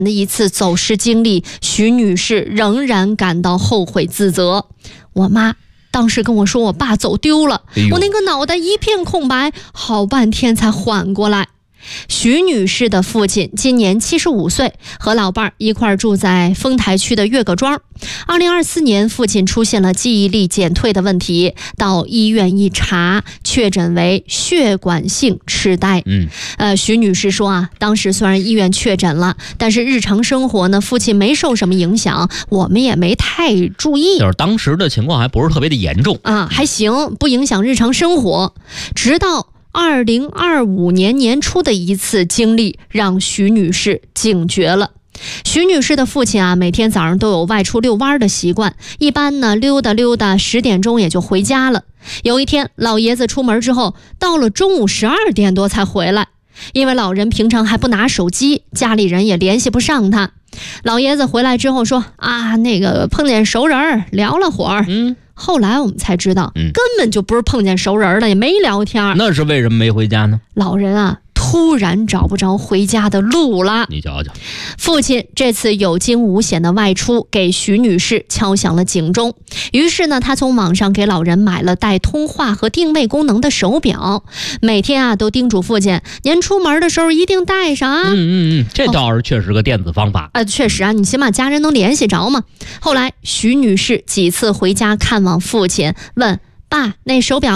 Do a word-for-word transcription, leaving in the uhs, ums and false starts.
的一次走失经历，徐女士仍然感到后悔自责。我妈当时跟我说我爸走丢了， 哎、 我那个脑袋一片空白，好半天才缓过来。徐女士的父亲今年七十五岁，和老伴儿一块儿住在丰台区的岳各庄。二零二四年，父亲出现了记忆力减退的问题，到医院一查，确诊为血管性痴呆。 嗯， 呃，徐女士说啊，当时虽然医院确诊了，但是日常生活呢，父亲没受什么影响，我们也没太注意， 就是当时的情况还不是特别的严重啊，还行，不影响日常生活。直到二零二五年年初的一次经历让徐女士警觉了。徐女士的父亲啊，每天早上都有外出遛弯的习惯，一般呢溜达溜达十点钟也就回家了。有一天老爷子出门之后，到了中午十二点多才回来，因为老人平常还不拿手机，家里人也联系不上他。老爷子回来之后说啊，那个碰见熟人聊了会儿。 嗯， 后来我们才知道、 嗯、 根本就不是碰见熟人了，也没聊天。 那是为什么没回家呢？ 老人啊突然找不着回家的路了。 你瞧瞧， 父亲这次有惊无险的外出给徐女士敲响了警钟。于是呢，他从网上给老人买了带通话和定位功能的手表，每天啊都叮嘱父亲，您出门的时候一定带上啊。 嗯嗯嗯，这倒是确实个电子方法。 呃，确实啊，你起码家人能联系着嘛。后来徐女士几次回家看望父亲，问爸，那手表